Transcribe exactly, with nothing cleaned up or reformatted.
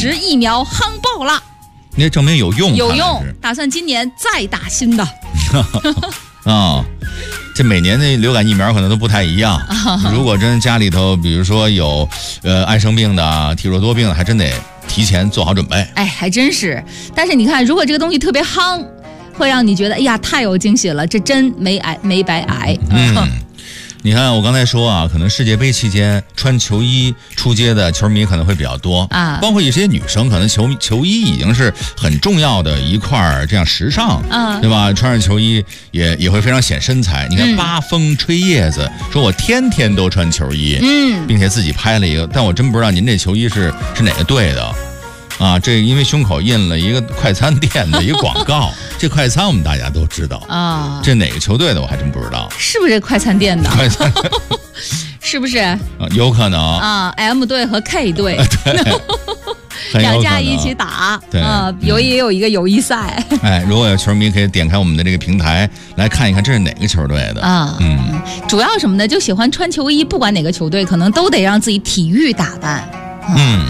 实疫苗夯爆了， 那证明有用， 有用，打算今年再打新的。 啊、哦，这每年的流感疫苗可能都不太一样。如果真家里头，比如说有呃爱生病的、体弱多病的，还真得提前做好准备。 哎，还真是。但是你看，如果这个东西特别夯，会让你觉得哎呀太有惊喜了，这真没挨没白挨。 嗯。你看，我刚才说啊，可能世界杯期间穿球衣出街的球迷可能会比较多啊， 包括一些女生，可能球球衣已经是很重要的一块这样时尚， 啊， 对吧？穿上球衣也也会非常显身材。你看，嗯、八风吹叶子说，我天天都穿球衣， 嗯， 并且自己拍了一个，但我真不知道您这球衣是是哪个队的。啊，这因为胸口印了一个快餐店的一个广告，这快餐我们大家都知道啊， 这哪个球队的我还真不知道， 是不是快餐店的？ 快餐是不是？ 啊，有可能啊 ，M 队和 K 队， 对， 两家一起打， 对， 啊，有也有一个友谊赛。 哎，如果有球迷可以点开我们的这个平台来看一看，这是哪个球队的啊？ 嗯， 主要什么呢？就喜欢穿球衣，不管哪个球队，可能都得让自己体育打扮。 嗯。